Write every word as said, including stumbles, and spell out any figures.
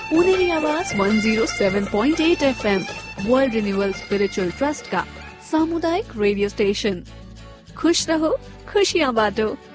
पुनेरी आवाज one zero seven point eight FM world renewal spiritual trust का सामुदायिक radio station. खुश रहो, खुशियाँ बांटो।